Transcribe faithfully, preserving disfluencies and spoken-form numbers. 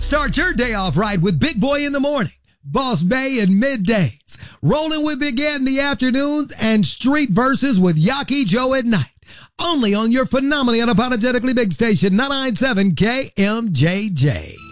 Start your day off right with Big Boy in the morning, Boss Bay in middays, Rolling with Big Ed in the afternoons, and Street Verses with Yaki Joe at night. Only on your phenomenally unapologetically big station, nine ninety-seven K M J J.